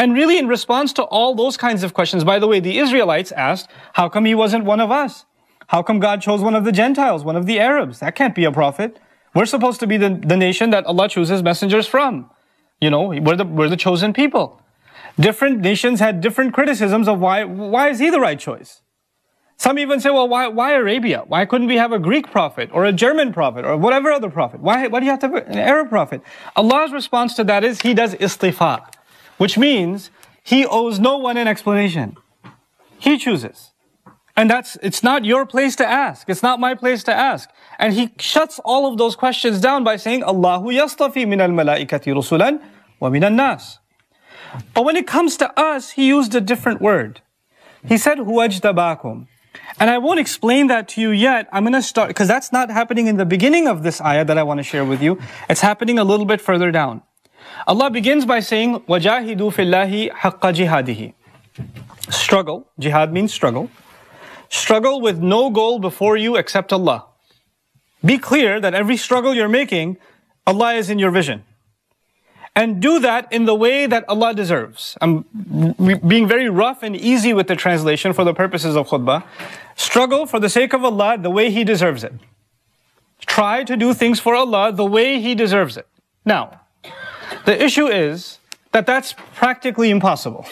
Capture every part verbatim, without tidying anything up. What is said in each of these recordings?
And really in response to all those kinds of questions, by the way, the Israelites asked, how come he wasn't one of us? How come God chose one of the Gentiles, one of the Arabs? That can't be a prophet. We're supposed to be the, the nation that Allah chooses messengers from. You know, we're the, we're the chosen people. Different nations had different criticisms of why, why is he the right choice? Some even say, well, why, why Arabia? Why couldn't we have a Greek prophet or a German prophet or whatever other prophet? Why, why do you have to have an Arab prophet? Allah's response to that is he does istifa, which means he owes no one an explanation. He chooses. And that's, it's not your place to ask. It's not my place to ask. And he shuts all of those questions down by saying, Allahu yastafi min al-malaikati rusulan wa min al-nas. But when it comes to us, he used a different word. He said, huwa ajtabakum. And I won't explain that to you yet. I'm going to start, because that's not happening in the beginning of this ayah that I want to share with you. It's happening a little bit further down. Allah begins by saying, وَجَاهِدُوا فِي اللَّهِ حَقَّ جِهَادِهِ. Struggle. Jihad means struggle. Struggle with no goal before you except Allah. Be clear that every struggle you're making, Allah is in your vision. And do that in the way that Allah deserves. I'm being very rough and easy with the translation for the purposes of khutbah. Struggle for the sake of Allah the way He deserves it. Try to do things for Allah the way He deserves it. Now, the issue is that that's practically impossible.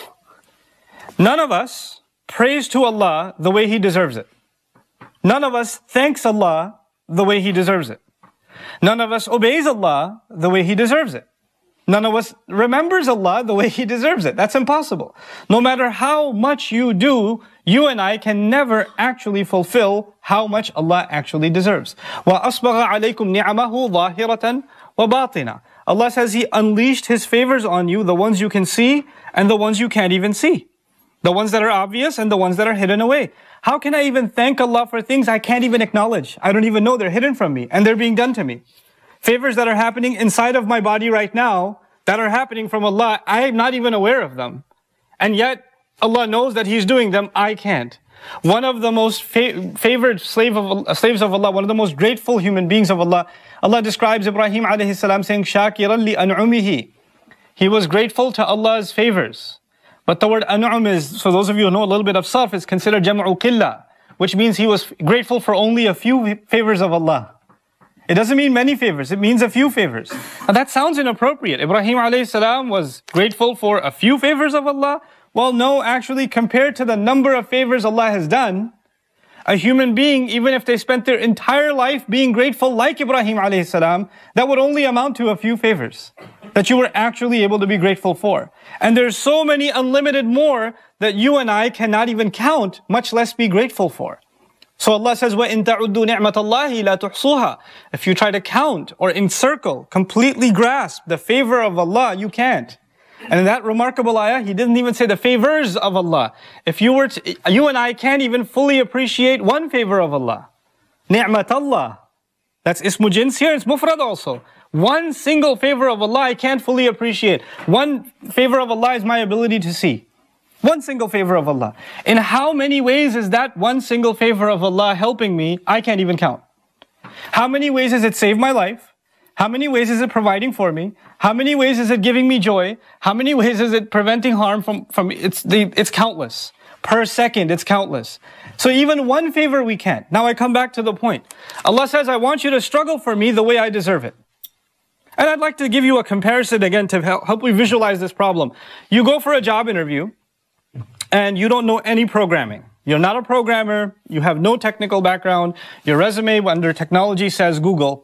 None of us prays to Allah the way He deserves it. None of us thanks Allah the way He deserves it. None of us obeys Allah the way He deserves it. None of us remembers Allah the way He deserves it. That's impossible. No matter how much you do, you and I can never actually fulfill how much Allah actually deserves. وَأَصْبَغَ عَلَيْكُمْ نِعَمَهُ ظَاهِرَةً وَبَاطِنًا. Allah says He unleashed His favors on you, the ones you can see and the ones you can't even see. The ones that are obvious and the ones that are hidden away. How can I even thank Allah for things I can't even acknowledge? I don't even know they're hidden from me and they're being done to me. Favors that are happening inside of my body right now, that are happening from Allah, I am not even aware of them. And yet, Allah knows that He's doing them, I can't. One of the most fa favored slave of, uh, slaves of Allah, one of the most grateful human beings of Allah, Allah describes Ibrahim alayhi salam saying, شَاكِرًا لِأَنْعُمِهِ. He was grateful to Allah's favors. But the word an'um is, for those of you who know a little bit of sarf, is considered jam'u qillah, which means he was grateful for only a few favors of Allah. It doesn't mean many favors, it means a few favors. Now that sounds inappropriate. Ibrahim alayhi salam was grateful for a few favors of Allah. Well, no, actually compared to the number of favors Allah has done, a human being, even if they spent their entire life being grateful like Ibrahim alayhi salam, that would only amount to a few favors that you were actually able to be grateful for. And there's so many unlimited more that you and I cannot even count, much less be grateful for. So Allah says, وَإِن تَعُدُّوا نِعْمَةَ اللَّهِ لَا تُحْصُوهَا. If you try to count or encircle, completely grasp the favor of Allah, you can't. And in that remarkable ayah, He didn't even say the favors of Allah. If you were to, you and I can't even fully appreciate one favor of Allah. Ni'mat Allah. That's ismu jins here, it's mufrad also. One single favor of Allah I can't fully appreciate. One favor of Allah is my ability to see. One single favor of Allah. In how many ways is that one single favor of Allah helping me? I can't even count. How many ways has it saved my life? How many ways is it providing for me? How many ways is it giving me joy? How many ways is it preventing harm from, from it's, the, it's countless. Per second, it's countless. So even one favor we can't. Now I come back to the point. Allah says, I want you to struggle for me the way I deserve it. And I'd like to give you a comparison again to help, help we visualize this problem. You go for a job interview, and you don't know any programming. You're not a programmer, you have no technical background, your resume under technology says Google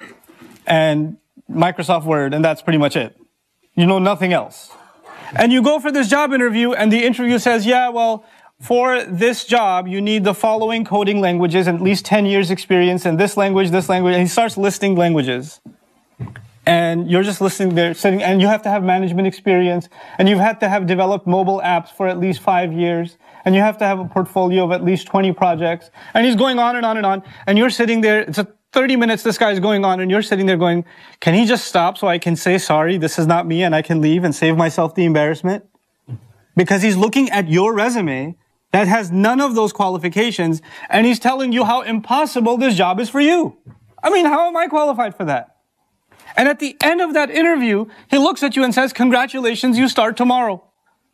and Microsoft Word, and that's pretty much it. You know nothing else. And you go for this job interview, and the interview says, yeah, well, for this job, you need the following coding languages, and at least ten years experience in this language, this language, and he starts listing languages. And you're just listening there, sitting, and you have to have management experience, and you've had to have developed mobile apps for at least five years, and you have to have a portfolio of at least twenty projects, and he's going on and on and on, and you're sitting there, it's a thirty minutes this guy's going on, and you're sitting there going, can he just stop so I can say, sorry, this is not me, and I can leave and save myself the embarrassment? Because he's looking at your resume that has none of those qualifications, and he's telling you how impossible this job is for you. I mean, how am I qualified for that? And at the end of that interview, he looks at you and says, congratulations, you start tomorrow.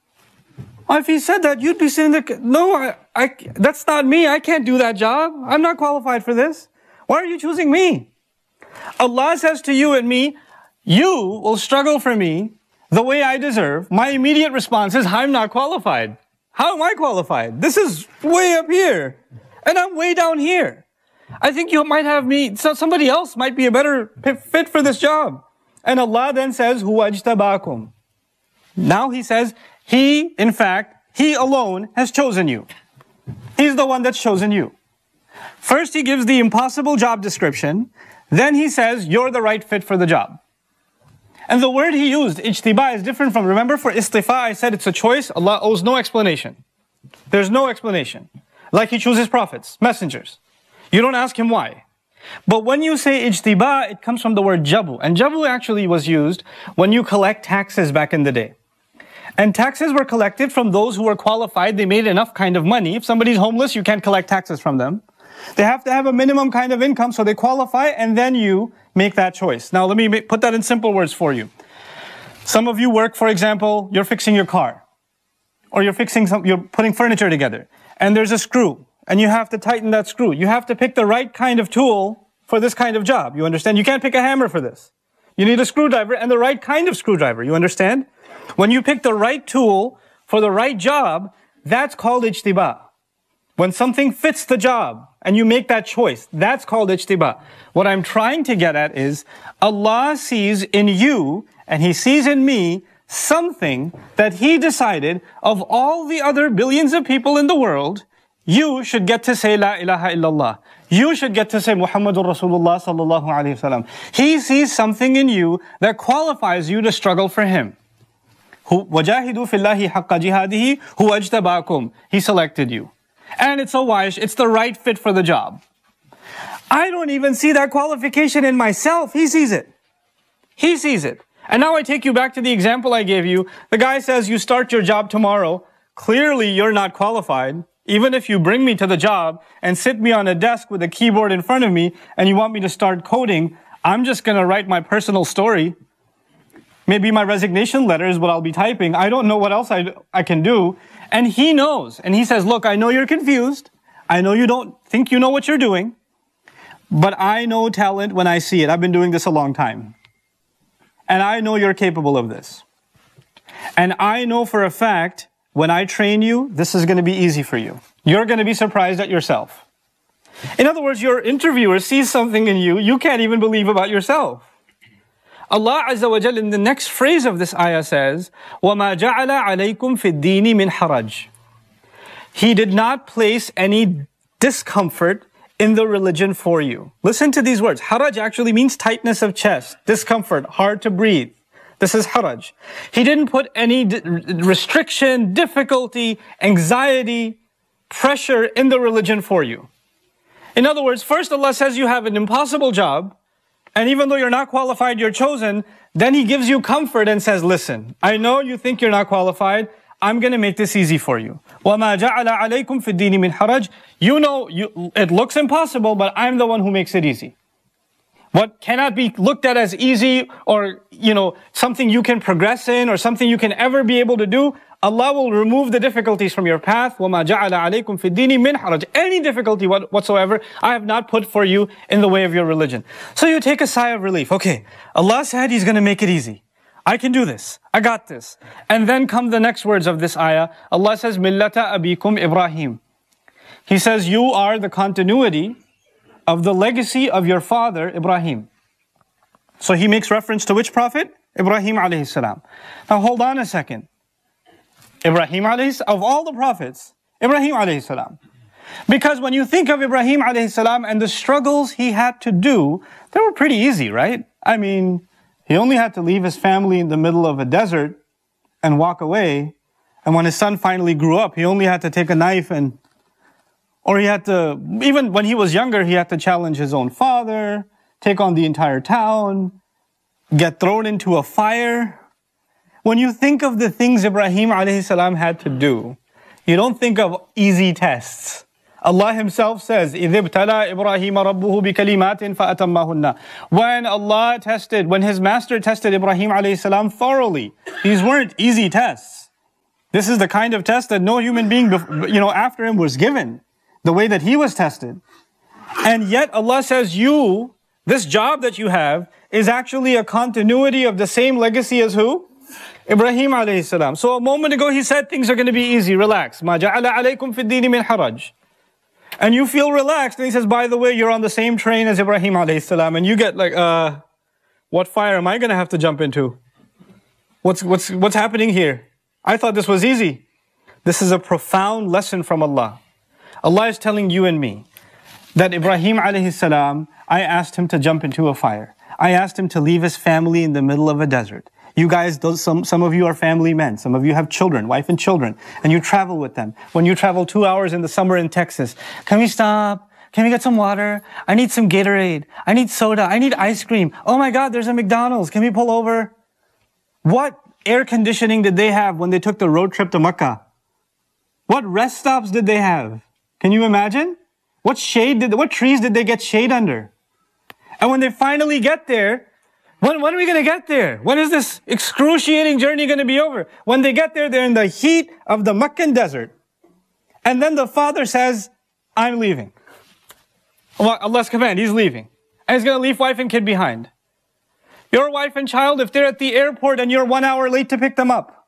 Well, if he said that, you'd be sitting there, no, I, I, that's not me. I can't do that job. I'm not qualified for this. Why are you choosing me? Allah says to you and me, you will struggle for me the way I deserve. My immediate response is, I'm not qualified. How am I qualified? This is way up here, and I'm way down here. I think you might have me, so somebody else might be a better fit for this job. And Allah then says, Huwa ajtabakum. Now He says, He, in fact, He alone has chosen you. He's the one that's chosen you. First He gives the impossible job description, then He says, you're the right fit for the job. And the word He used, ijtiba, is different from, remember for istifa I said it's a choice, Allah owes no explanation. There's no explanation. Like He chooses prophets, messengers. You don't ask Him why. But when you say ijtiba, it comes from the word jabu. And jabu actually was used when you collect taxes back in the day. And taxes were collected from those who were qualified. They made enough kind of money. If somebody's homeless, you can't collect taxes from them. They have to have a minimum kind of income, so they qualify, and then you make that choice. Now, let me make, put that in simple words for you. Some of you work, for example, you're fixing your car. Or you're fixing some, you're putting furniture together. And there's a screw. And you have to tighten that screw. You have to pick the right kind of tool for this kind of job. You understand? You can't pick a hammer for this. You need a screwdriver and the right kind of screwdriver. You understand? When you pick the right tool for the right job, that's called ijtiba. When something fits the job and you make that choice, that's called ijtiba. What I'm trying to get at is Allah sees in you and He sees in me something that He decided of all the other billions of people in the world, you should get to say La ilaha illallah. You should get to say Muhammadur Rasulullah sallallahu alayhi wasallam. He sees something in you that qualifies you to struggle for Him. وَجَاهِدُوا فِي اللَّهِ حَقَّ جِهَادِهِ هُوَ اجْتَبَاكُمْ. He selected you. And it's a wise, it's the right fit for the job. I don't even see that qualification in myself. He sees it. He sees it. And now I take you back to the example I gave you. The guy says, you start your job tomorrow. Clearly you're not qualified. Even if you bring me to the job and sit me on a desk with a keyboard in front of me and you want me to start coding, I'm just going to write my personal story. Maybe my resignation letter is what I'll be typing. I don't know what else I, I can do. And He knows. And He says, look, I know you're confused. I know you don't think you know what you're doing. But I know talent when I see it. I've been doing this a long time. And I know you're capable of this. And I know for a fact, when I train you, this is going to be easy for you. You're going to be surprised at yourself. In other words, your interviewer sees something in you you can't even believe about yourself. Allah Azza wa Jal in the next phrase of this ayah says, وَمَا جَعَلَ عَلَيْكُمْ فِي الدِّينِ مِنْ حَرَجٍ. He did not place any discomfort in the religion for you. Listen to these words. Haraj actually means tightness of chest, discomfort, hard to breathe. This is haraj. He didn't put any restriction, difficulty, anxiety, pressure in the religion for you. In other words, first Allah says you have an impossible job, and even though you're not qualified, you're chosen, then He gives you comfort and says, listen, I know you think you're not qualified, I'm going to make this easy for you. وَمَا جَعَلَ عَلَيْكُمْ فِي الدِّينِ مِنْ حَرَجٍ. You know, you, it looks impossible, but I'm the one who makes it easy. What cannot be looked at as easy or, you know, something you can progress in or something you can ever be able to do, Allah will remove the difficulties from your path. وَمَا جَعَلَ عَلَيْكُمْ فِي الدِّينِ مِنْ حَرَجٍ. Any difficulty whatsoever, I have not put for you in the way of your religion. So you take a sigh of relief. Okay, Allah said He's going to make it easy. I can do this. I got this. And then come the next words of this ayah. Allah says, مِلَّةَ أَبِيكُمْ Ibrahim. He says, you are the continuity of the legacy of your father, Ibrahim. So He makes reference to which prophet? Ibrahim alayhi salam. Now hold on a second. Ibrahim alayhi, of all the prophets, Ibrahim alayhi salam. Because when you think of Ibrahim alayhi salam and the struggles he had to do, they were pretty easy, right? I mean, he only had to leave his family in the middle of a desert and walk away. And when his son finally grew up, he only had to take a knife and, or he had to, even when he was younger, he had to challenge his own father, take on the entire town, get thrown into a fire. When you think of the things Ibrahim alayhi salam had to do, you don't think of easy tests. Allah Himself says, إِذِ ابْتَلَى إِبْرَاهِيمَ رَبُّهُ بِكَلِمَاتٍ فَأَتَمَّهُنَّ. When Allah tested, when His master tested Ibrahim alayhi salam thoroughly, these weren't easy tests. This is the kind of test that no human being, you know, after him was given. The way that he was tested. And yet Allah says you, this job that you have, is actually a continuity of the same legacy as who? Ibrahim alayhi salam. So a moment ago he said things are going to be easy, relax. مَا جَعَلَ عَلَيْكُمْ فِي الدِّينِ مِنْ حَرَجٍ. And you feel relaxed. And he says, by the way, you're on the same train as Ibrahim alayhi salam. And you get like, uh, what fire am I going to have to jump into? What's, what's, what's happening here? I thought this was easy. This is a profound lesson from Allah. Allah is telling you and me that Ibrahim alayhi salam, I asked him to jump into a fire. I asked him to leave his family in the middle of a desert. You guys, those, some, some of you are family men. Some of you have children, wife and children, and you travel with them. When you travel two hours in the summer in Texas, can we stop? Can we get some water? I need some Gatorade. I need soda. I need ice cream. Oh my God, there's a McDonald's. Can we pull over? What air conditioning did they have when they took the road trip to Mecca? What rest stops did they have? Can you imagine? What shade did, what trees did they get shade under? And when they finally get there, when, when are we going to get there? When is this excruciating journey going to be over? When they get there, they're in the heat of the Meccan desert. And then the father says, I'm leaving. Allah's command, he's leaving. And he's going to leave wife and kid behind. Your wife and child, if they're at the airport and you're one hour late to pick them up,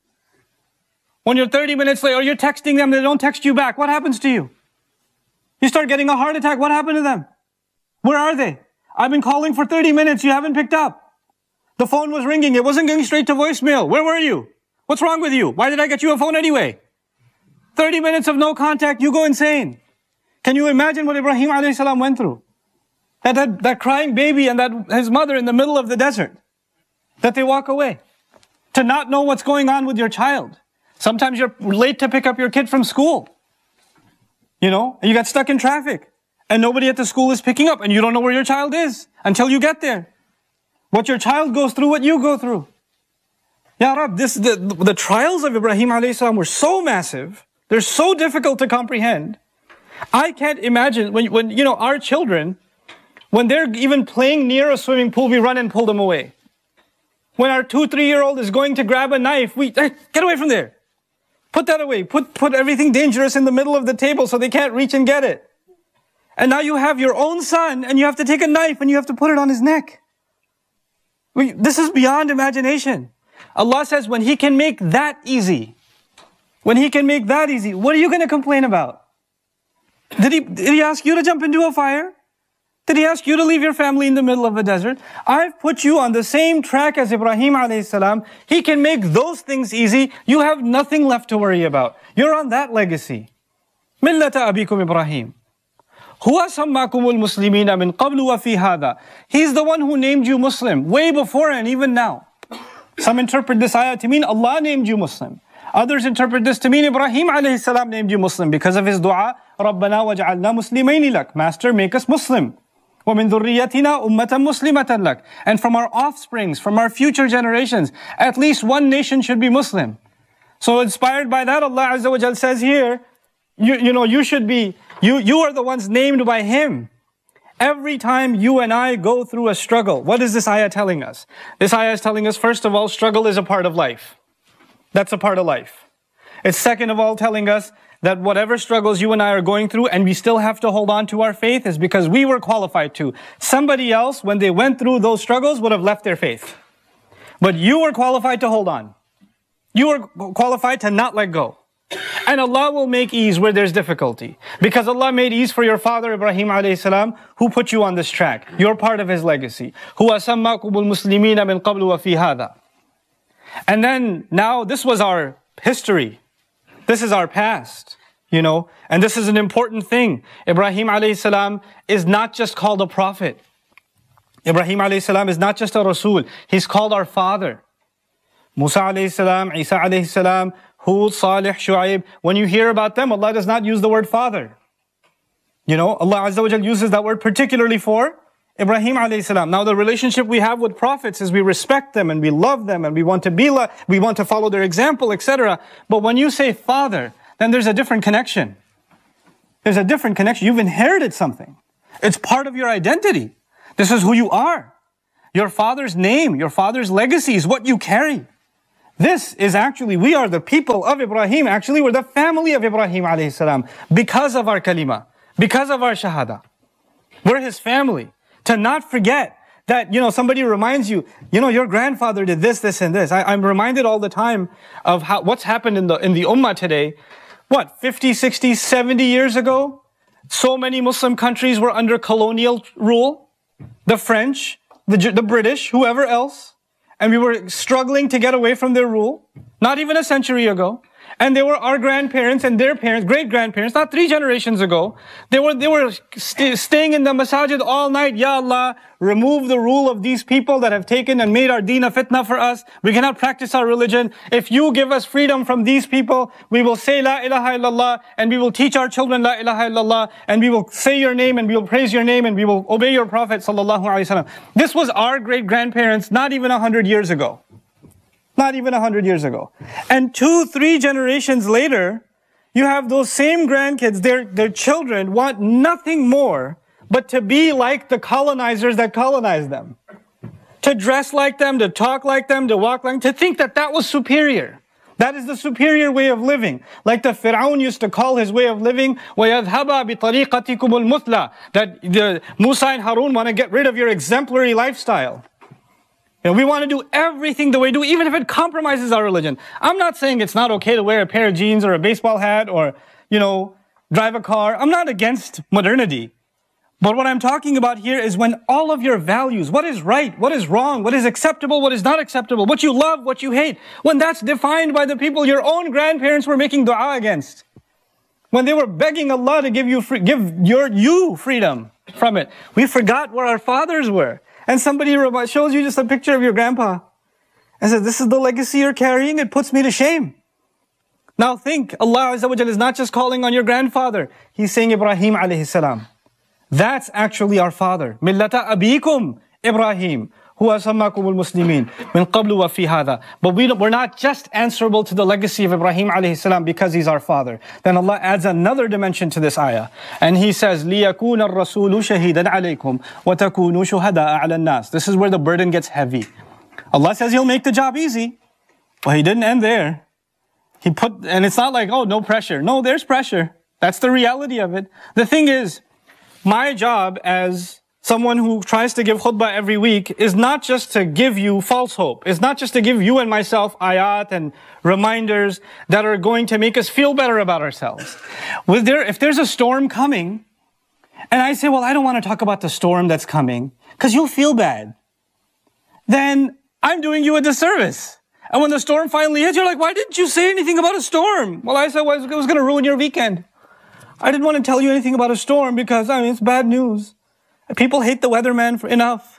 when you're thirty minutes late or you're texting them, they don't text you back, what happens to you? You start getting a heart attack. What happened to them? Where are they? I've been calling for thirty minutes. You haven't picked up. The phone was ringing. It wasn't going straight to voicemail. Where were you? What's wrong with you? Why did I get you a phone anyway? thirty minutes of no contact. You go insane. Can you imagine what Ibrahim alayhi salam went through? That, that, that crying baby and that his mother in the middle of the desert. That they walk away. To not know what's going on with your child. Sometimes you're late to pick up your kid from school. You know, and you got stuck in traffic. And nobody at the school is picking up. And you don't know where your child is until you get there. What your child goes through, what you go through. Ya Rab, this, the, the trials of Ibrahim alayhi salam were so massive. They're so difficult to comprehend. I can't imagine when, when, you know, our children, when they're even playing near a swimming pool, we run and pull them away. When our two, three-year-old is going to grab a knife, we, hey, get away from there. Put that away. Put, put everything dangerous in the middle of the table so they can't reach and get it. And now you have your own son and you have to take a knife and you have to put it on his neck. We, this is beyond imagination. Allah says when He can make that easy, when He can make that easy, what are you going to complain about? Did He, did He ask you to jump into a fire? Did He ask you to leave your family in the middle of a desert? I've put you on the same track as Ibrahim alayhi salam. He can make those things easy. You have nothing left to worry about. You're on that legacy. Millata abikum Ibrahim. Huwa sammakumul muslimina min qablu wa fi hada. He's the one who named you Muslim way before and even now. Some interpret this ayah to mean Allah named you Muslim. Others interpret this to mean Ibrahim alayhi salam named you Muslim because of his dua, Rabbana waj'alna muslimayni lak. Master, make us Muslim. وَمِن ذُرِّيَّتِنَا أُمَّةً مُسْلِمَةً لَكَ. And from our offsprings, from our future generations, at least one nation should be Muslim. So inspired by that, Allah Azza wa Jal says here, you, you know, you should be, you, you are the ones named by Him. Every time you and I go through a struggle, what is this ayah telling us? This ayah is telling us, first of all, struggle is a part of life. That's a part of life. It's second of all telling us that whatever struggles you and I are going through and we still have to hold on to our faith is because we were qualified to. Somebody else, when they went through those struggles, would have left their faith. But you were qualified to hold on. You were qualified to not let go. And Allah will make ease where there's difficulty. Because Allah made ease for your father Ibrahim alayhi salam, who put you on this track. You're part of his legacy. هُوَ سَمَّاكُمُ الْمُسْلِمِينَ مِنْ قَبْلُ وَفِي هَذَا. And then, now, this was our history. This is our past, you know, and this is an important thing. Ibrahim alayhi salam is not just called a prophet. Ibrahim alayhi salam is not just a Rasul. He's called our father. Musa alayhi salam, Isa alayhi salam, Hud, Salih, Shu'aib. When you hear about them, Allah does not use the word father. You know, Allah Azza wa Jal uses that word particularly for Ibrahim alayhi salam. Now the relationship we have with prophets is we respect them and we love them and we want to be lo- we want to follow their example, et cetera. But when you say father, then there's a different connection. There's a different connection. You've inherited something. It's part of your identity. This is who you are. Your father's name, your father's legacy is what you carry. This is actually, we are the people of Ibrahim. Actually, we're the family of Ibrahim alayhi salam because of our kalima, because of our shahada. We're his family. To not forget that, you know, somebody reminds you, you know, your grandfather did this, this, and this. I, I'm reminded all the time of how, what's happened in the, in the ummah today. What, fifty, sixty, seventy years ago? So many Muslim countries were under colonial rule. The French, the, the British, whoever else. And we were struggling to get away from their rule. Not even a century ago. And they were our grandparents and their parents, great-grandparents, not three generations ago. They were, they were st- staying in the masajid all night. Ya Allah, remove the rule of these people that have taken and made our deen a fitna for us. We cannot practice our religion. If you give us freedom from these people, we will say La ilaha illallah, and we will teach our children La ilaha illallah, and we will say your name, and we will praise your name, and we will obey your Prophet sallallahu alaihi wasallam. This was our great-grandparents not even a hundred years ago. Not even a hundred years ago. And two, three generations later, you have those same grandkids, their, their children want nothing more but to be like the colonizers that colonized them. To dress like them, to talk like them, to walk like them, to think that that was superior. That is the superior way of living. Like the Fir'aun used to call his way of living, وَيَذْهَبَا بِطَرِيقَتِكُمُ الْمُثْلَى, that the Musa and Harun want to get rid of your exemplary lifestyle. You know, we want to do everything the way we do, even if it compromises our religion. I'm not saying it's not okay to wear a pair of jeans or a baseball hat or, you know, drive a car. I'm not against modernity. But what I'm talking about here is when all of your values, what is right, what is wrong, what is acceptable, what is not acceptable, what you love, what you hate, when that's defined by the people your own grandparents were making dua against. When they were begging Allah to give you free, give your you freedom from it. We forgot where our fathers were. And somebody shows you just a picture of your grandpa and says, this is the legacy you're carrying, it puts me to shame. Now think, Allah Azza wa Jalla is not just calling on your grandfather. He's saying Ibrahim alayhi salam. That's actually our father. Millata abikum Ibrahim. Huwa sammakumul muslimin min qablu wa fi hadha. But we we're not just answerable to the legacy of Ibrahim alayhi salam because he's our father. Then Allah adds another dimension to this ayah. And He says, لِيَكُونَ الرَّسُولُ شَهِيدًا عَلَيْكُمْ وَتَكُونُوا شُهَدَاءَ عَلَى النَّاسِ. This is where the burden gets heavy. Allah says He'll make the job easy. Well, He didn't end there. He put, and it's not like, oh, no pressure. No, there's pressure. That's the reality of it. The thing is, my job as someone who tries to give khutbah every week is not just to give you false hope. It's not just to give you and myself ayat and reminders that are going to make us feel better about ourselves. With there, if there's a storm coming, and I say, well, I don't want to talk about the storm that's coming, because you'll feel bad, then I'm doing you a disservice. And when the storm finally hits, you're like, why didn't you say anything about a storm? Well, I said well, it was going to ruin your weekend. I didn't want to tell you anything about a storm because, I mean, it's bad news. People hate the weatherman for enough.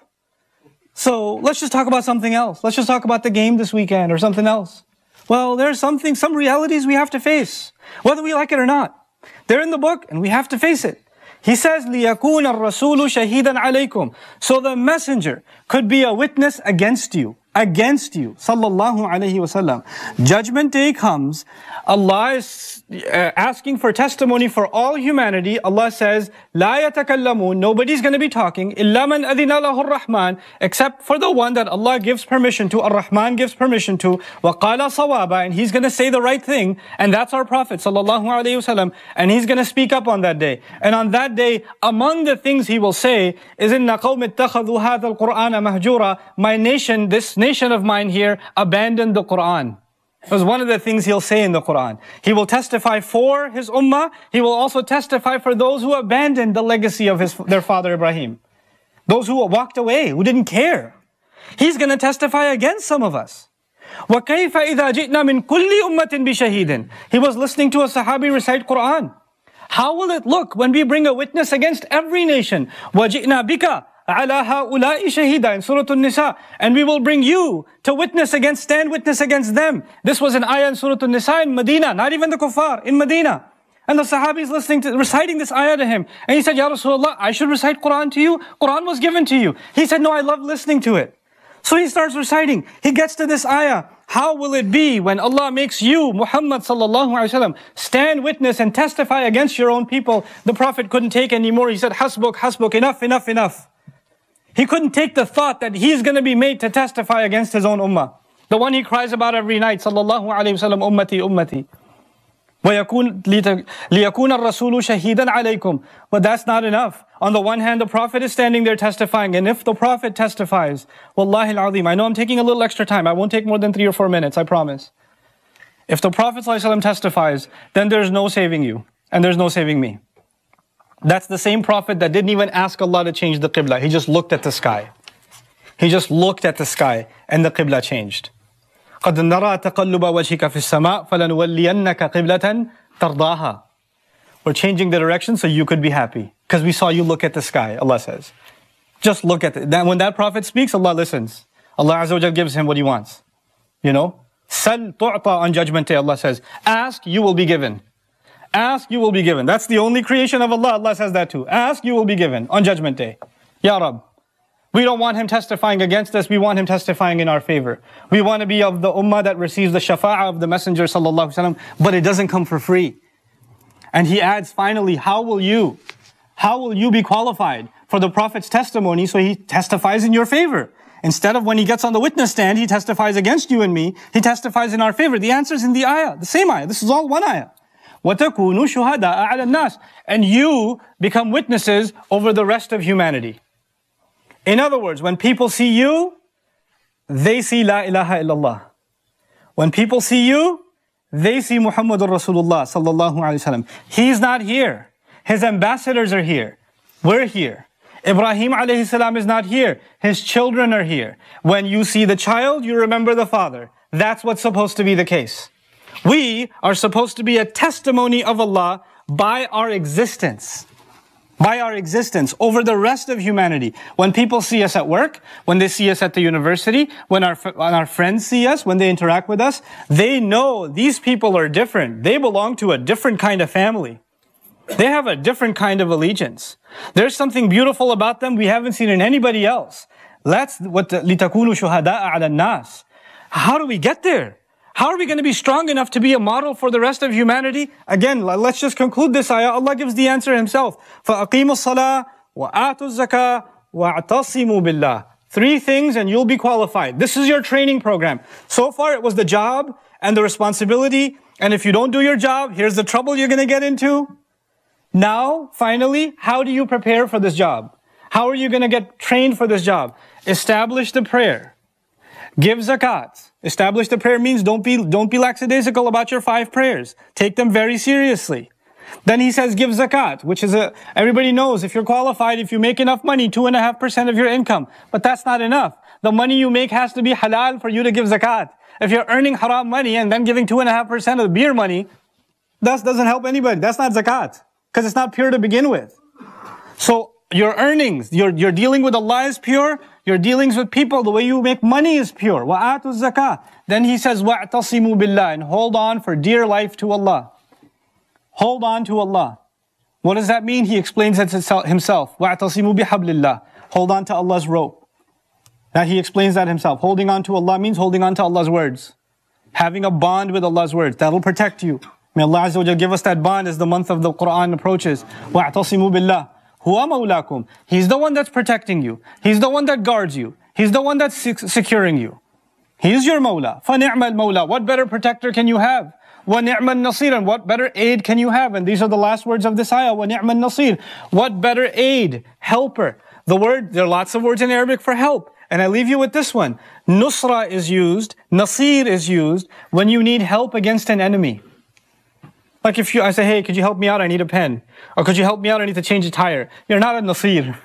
So let's just talk about something else. Let's just talk about the game this weekend or something else. Well, there's something, some realities we have to face, whether we like it or not. They're in the book and we have to face it. He says, لِيَكُونَ الرَّسُولُ شَهِيدًا عَلَيْكُمْ. So the messenger could be a witness against you. Against you. Sallallahu alayhi wa sallam. Judgment day comes. Allah is uh, asking for testimony for all humanity. Allah says, لَا يَتَكَلَّمُونَ. Nobody's going to be talking. إِلَّا مَنْ أَذِنَ لَهُ الرَّحْمَنِ. Except for the one that Allah gives permission to. Ar-Rahman gives permission to. وَقَالَ صَوَابًا. And he's going to say the right thing. And that's our Prophet sallallahu alayhi wa sallam. And he's going to speak up on that day. And on that day, among the things he will say is, إِنَّ قَوْمِ اتَّخَذُوا هَذَا الْقُرْآنَ مَهْجُورًا. My nation, this nation of mine here, abandoned the Quran. It was one of the things he'll say in the Quran. He will testify for his ummah. He will also testify for those who abandoned the legacy of his, their father Ibrahim. Those who walked away, who didn't care. He's going to testify against some of us. وَكَيْفَ إِذَا جِئْنَا مِنْ كُلِّ أُمَّةٍ بِشَهِيدٍ. He was listening to a Sahabi recite Quran. How will it look when we bring a witness against every nation? وَجِئْنَا بِكَ عَلَى هَؤُلَاءِ شَهِيدًا in Surah An-Nisa. And we will bring you to witness against, stand witness against them. This was an ayah in Surah An-Nisa in Medina, not even the kuffar, in Medina. And the Sahabis listening to, reciting this ayah to him. And he said, Ya Rasulullah, I should recite Quran to you? Quran was given to you. He said, no, I love listening to it. So he starts reciting. He gets to this ayah. How will it be when Allah makes you, Muhammad sallallahu alaihi wasallam, stand witness and testify against your own people? The Prophet couldn't take anymore. He said, Hasbuk, Hasbuk, enough, enough, enough. He couldn't take the thought that he's going to be made to testify against his own ummah. The one he cries about every night, sallallahu alayhi wa sallam, ummati, ummati. وَيَكُونَ لِيَكُونَ الرَّسُولُ شَهِيدًا عَلَيْكُمْ. But that's not enough. On the one hand, the Prophet is standing there testifying, and if the Prophet testifies, Wallahi al-Azim, I know I'm taking a little extra time, I won't take more than three or four minutes, I promise. If the Prophet ﷺ testifies, then there's no saving you, and there's no saving me. That's the same Prophet that didn't even ask Allah to change the Qibla, he just looked at the sky. He just looked at the sky, and the Qibla changed. قَدْ نَرَى تَقَلُّبَ وَجْهِكَ فِي السَّمَاءِ فَلَنُوَلِّيَنَّكَ قِبْلَةً تَرْضَاهَا. We're changing the direction so you could be happy. Because we saw you look at the sky, Allah says. Just look at it. That, when that Prophet speaks, Allah listens. Allah Azza wa Jal gives him what he wants. You know? Sal tu'ta on Judgment Day, Allah says. Ask, you will be given. Ask, you will be given. That's the only creation of Allah, Allah says that too. Ask, you will be given on Judgment Day. Ya Rab. We don't want him testifying against us, we want him testifying in our favor. We want to be of the ummah that receives the shafa'ah of the Messenger sallallahu alaihi wasallam, but it doesn't come for free. And he adds finally, how will you, how will you be qualified for the Prophet's testimony so he testifies in your favor? Instead of when he gets on the witness stand, he testifies against you and me, he testifies in our favor. The answer is in the ayah, the same ayah. This is all one ayah. وَتَكُونُوا شُهَدَاءَ عَلَى النَّاسِ. And you become witnesses over the rest of humanity. In other words, when people see you, they see La ilaha illallah. When people see you, they see Muhammadur Rasulullah sallallahu alaihi wasallam. He's not here. His ambassadors are here. We're here. Ibrahim alayhi salam is not here. His children are here. When you see the child, you remember the father. That's what's supposed to be the case. We are supposed to be a testimony of Allah by our existence. By our existence over the rest of humanity. When people see us at work, when they see us at the university, when our, when our friends see us, when they interact with us, they know these people are different. They belong to a different kind of family. They have a different kind of allegiance. There's something beautiful about them we haven't seen in anybody else. That's what لِتَكُونُوا شُهَدَاءَ عَلَى النَّاسِ. How do we get there? How are we going to be strong enough to be a model for the rest of humanity? Again, let's just conclude this ayah. Allah gives the answer himself. فَأَقِيمُوا الصَّلَاةِ وَآتُوا الزَّكَاةِ وَاعْتَصِمُوا بِاللَّهِ. Three things and you'll be qualified. This is your training program. So far it was the job and the responsibility. And if you don't do your job, here's the trouble you're going to get into. Now, finally, how do you prepare for this job? How are you going to get trained for this job? Establish the prayer. Give zakat. Establish the prayer means don't be, don't be lackadaisical about your five prayers. Take them very seriously. Then he says give zakat, which is a, everybody knows if you're qualified, if you make enough money, two and a half percent of your income. But that's not enough. The money you make has to be halal for you to give zakat. If you're earning haram money and then giving two and a half percent of the beer money, that doesn't help anybody. That's not zakat. Because it's not pure to begin with. So your earnings, your, your dealing with Allah is pure. Your dealings with people, the way you make money is pure. وَآتُوا الزَّكَاةِ. Then he says, وَاعْتَصِمُوا بِاللَّهِ. And hold on for dear life to Allah. Hold on to Allah. What does that mean? He explains it himself. وَاعْتَصِمُوا بِحَبْلِ اللَّهِ. Hold on to Allah's rope. Now he explains that himself. Holding on to Allah means holding on to Allah's words. Having a bond with Allah's words. That'll protect you. May Allah Azza wa Jal give us that bond as the month of the Quran approaches. وَاعْتَصِمُوا بِاللَّهِ. Huwa mawlakum. He's the one that's protecting you. He's the one that guards you. He's the one that's securing you. He's your mawla. فَنِعْمَ الْمَوْلَى. What better protector can you have? وَنِعْمَ النَّصِيرًا. What better aid can you have? And these are the last words of this ayah. وَنِعْمَ النَّصِيرًا. What better aid, helper. The word, there are lots of words in Arabic for help. And I leave you with this one. Nusra is used, Nasir is used when you need help against an enemy. Like if you, I say, hey, could you help me out? I need a pen. Or could you help me out? I need to change a tire. You're not a Nasir.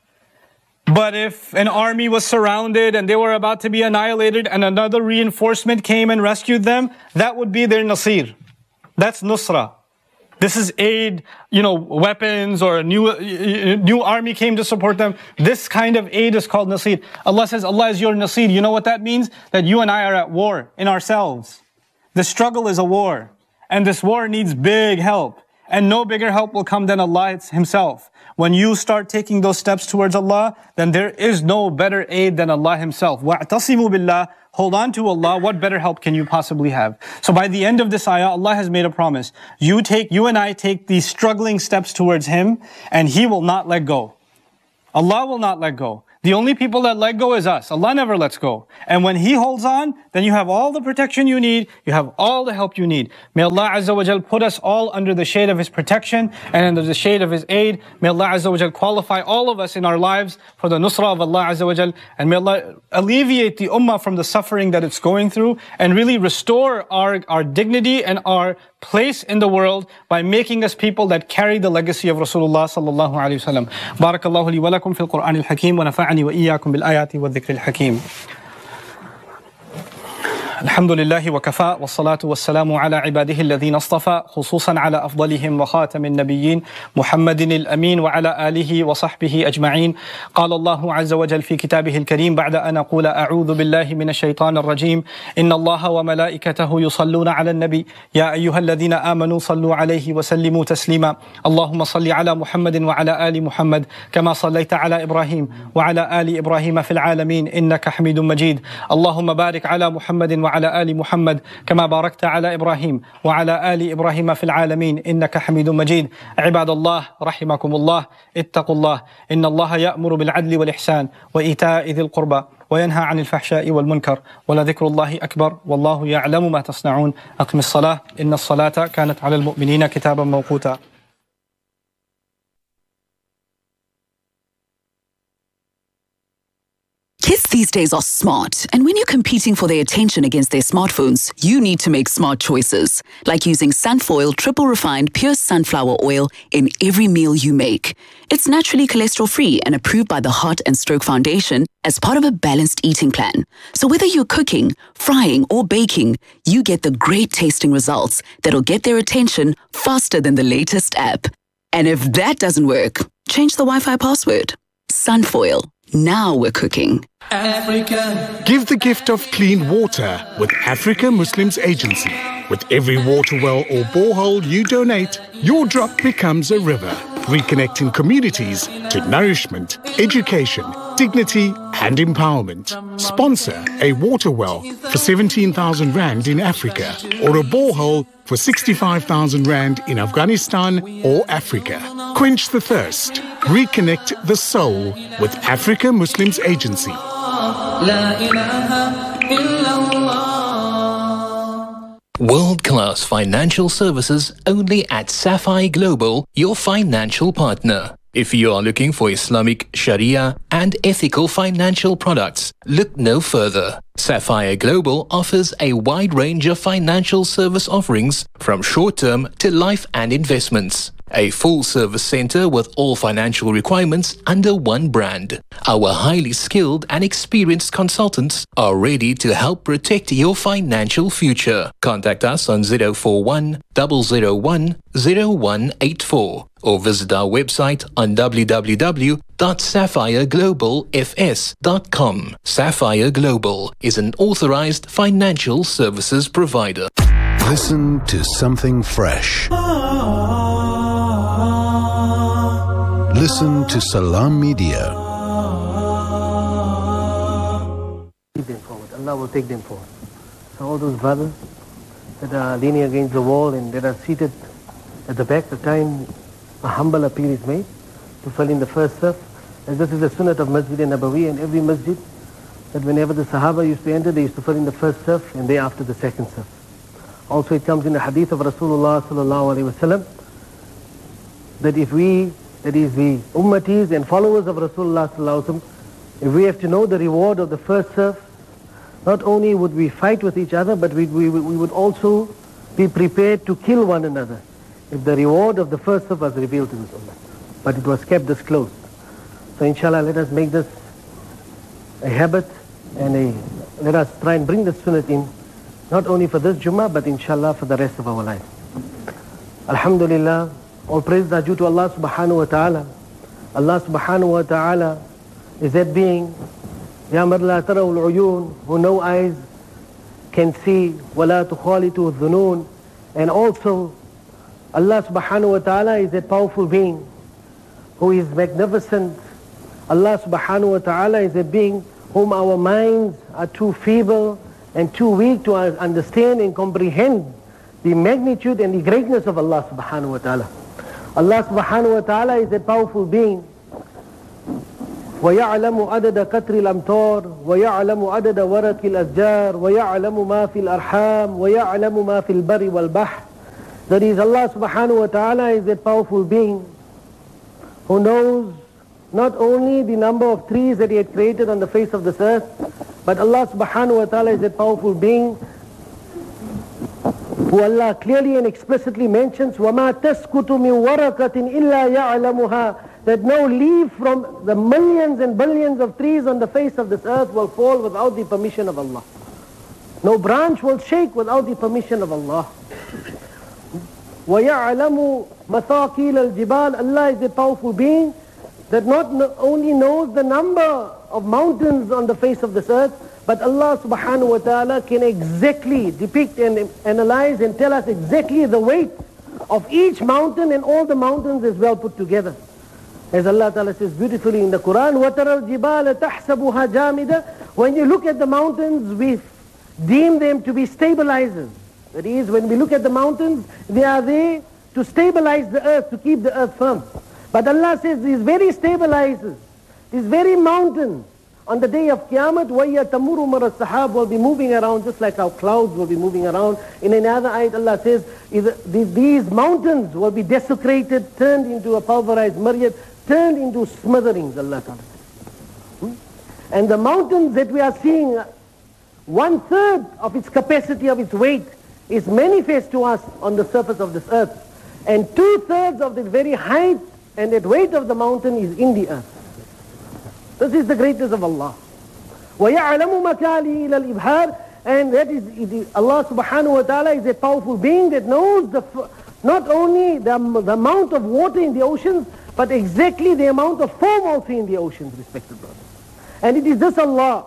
But if an army was surrounded and they were about to be annihilated and another reinforcement came and rescued them, that would be their Nasir. That's Nusra. This is aid, you know, weapons or a new, new army came to support them. This kind of aid is called Nasir. Allah says, Allah is your Nasir. You know what that means? That you and I are at war in ourselves. The struggle is a war. And this war needs big help. And no bigger help will come than Allah himself. When you start taking those steps towards Allah, then there is no better aid than Allah himself. وَاعْتَصِمُوا بِاللَّهِ. Hold on to Allah. What better help can you possibly have? So by the end of this ayah, Allah has made a promise. You take, you and I take these struggling steps towards Him, and He will not let go. Allah will not let go. The only people that let go is us. Allah never lets go. And when He holds on, then you have all the protection you need. You have all the help you need. May Allah Azza wa Jal put us all under the shade of His protection and under the shade of His aid. May Allah Azza wa Jal qualify all of us in our lives for the nusra of Allah Azza wa Jal. And may Allah alleviate the ummah from the suffering that it's going through and really restore our, our dignity and our place in the world by making us people that carry the legacy of Rasulullah sallallahu alayhi wa sallam. Barakallahu li wa lakum fil Qur'an al-Hakim wa nafa'ani wa iyyakum bil ayati wa dhikri al-Hakim. الحمد لله وكفى والصلاة والسلام على عباده الذين اصطفى خصوصا على أفضلهم وخاتم النبيين محمد الأمين وعلى آله وصحبه أجمعين. قال الله عز وجل في كتابه الكريم بعد أن أقول أعوذ بالله من الشيطان الرجيم إن الله وملائكته يصلون على النبي يا أيها الذين آمنوا صلوا عليه وسلموا تسليما اللهم صل على محمد وعلى آل محمد كما صليت على إبراهيم وعلى آل إبراهيم في العالمين إنك حميد مجيد اللهم بارك على محمد وعلى آل محمد كما باركت على إبراهيم وعلى آل إبراهيم في العالمين إنك حميد مجيد. عباد الله رحمكم الله اتقوا الله إن الله يأمر بالعدل والإحسان وإيتاء ذي القربى وينهى عن الفحشاء والمنكر ولذكر الله أكبر والله يعلم ما تصنعون. أقم الصلاة إن الصلاة كانت على المؤمنين كتابا موقوتا. Kids these days are smart, and when you're competing for their attention against their smartphones, you need to make smart choices, like using Sunfoil triple refined pure sunflower oil in every meal you make. It's naturally cholesterol-free and approved by the Heart and Stroke Foundation as part of a balanced eating plan. So whether you're cooking, frying, or baking, you get the great tasting results that'll get their attention faster than the latest app. And if that doesn't work, change the Wi-Fi password. Sunfoil. Now we're cooking. Africa. Give the gift of clean water with Africa Muslims Agency. With every water well or borehole you donate, your drop becomes a river, reconnecting communities to nourishment, education, dignity and empowerment. Sponsor a water well for seventeen thousand rand in Africa or a borehole for sixty-five thousand rand in Afghanistan or Africa. Quench the thirst. Reconnect the soul with Africa Muslims Agency. World-class financial services only at Sapphire Global, your financial partner. If you are looking for Islamic Sharia and ethical financial products, look no further. Sapphire Global offers a wide range of financial service offerings from short-term to life and investments. A full-service center with all financial requirements under one brand. Our highly skilled and experienced consultants are ready to help protect your financial future. Contact us on zero four one, zero zero one, zero one eight four or visit our website on w w w dot sapphire global f s dot com. Sapphire Global is an authorized financial services provider. Listen to something fresh. Listen to Salam Media. Keep them forward. Allah will take them forward. So all those brothers that are leaning against the wall and that are seated at the back, the time a humble appeal is made to fill in the first saf. As this is the sunnah of Masjid Nabawi and every masjid, that whenever the Sahaba used to enter, they used to fill in the first saf and thereafter the second saf. Also it comes in the hadith of Rasulullah sallallahu alaihi wasallam that if we, that is the ummatis and followers of Rasulullah sallallahu alaihi wasallam, if we have to know the reward of the first saf, not only would we fight with each other, but we, we, we would also be prepared to kill one another if the reward of the first saf was revealed to this ummah. But it was kept disclosed. So inshallah, let us make this a habit and a, let us try and bring the sunnah in, not only for this Jummah, but inshallah for the rest of our life. Alhamdulillah, all praise are due to Allah subhanahu wa ta'ala. Allah subhanahu wa ta'ala is that being, Ya man la tarahu al-uyun, who no eyes can see, wa la tukhalitu al-dhunun. And also, Allah subhanahu wa ta'ala is that powerful being who is magnificent. Allah subhanahu wa ta'ala is a being whom our minds are too feeble and too weak to understand and comprehend the magnitude and the greatness of Allah subhanahu wa ta'ala. Allah subhanahu wa ta'ala is a powerful being ويعلم عدد قطر الأمطار ويعلم عدد ورق الأشجار ويعلم ما في الأرحام ويعلم ما في البر والبحر. That is, Allah subhanahu wa ta'ala is a powerful being who knows not only the number of trees that He had created on the face of this earth, but Allah subhanahu wa ta'ala is a powerful being who Allah clearly and explicitly mentions, وَمَا تَسْكُتُ مِنْ وَرَقَةٍ إِلَّا يَعْلَمُهَا, that no leaf from the millions and billions of trees on the face of this earth will fall without the permission of Allah. No branch will shake without the permission of Allah. وَيَعْلَمُ مَثَاقِيلَ الْجِبَالِ, Allah is a powerful being that not only knows the number of mountains on the face of this earth, but Allah subhanahu wa ta'ala can exactly depict and analyze and tell us exactly the weight of each mountain and all the mountains as well put together. As Allah ta'ala says beautifully in the Quran, وَتَرَى الْجِبَالَ تَحْسَبُهَا جَامِدَةً, when you look at the mountains, we deem them to be stabilizers. That is, when we look at the mountains, they are there to stabilize the earth, to keep the earth firm. But Allah says these very stabilizers, these very mountains, on the day of Qiyamah, وَيَّ تَمُرُ مَرَ السَّحَابِ, will be moving around just like our clouds will be moving around. In another ayat, Allah says, these mountains will be desecrated, turned into a pulverized myriad, turned into smitherings, Allah Ta'ala says. Hmm? And the mountains that we are seeing, one third of its capacity, of its weight, is manifest to us on the surface of this earth. And two thirds of the very height and that weight of the mountain is in the earth. This is the greatness of Allah. وَيَعْلَمُ مَكَالِهِ إِلَى الْإِبْهَارِ, and that is, it, Allah subhanahu wa ta'ala is a powerful being that knows the, not only the, the amount of water in the oceans, but exactly the amount of foam also in the oceans, respected brothers. And it is this Allah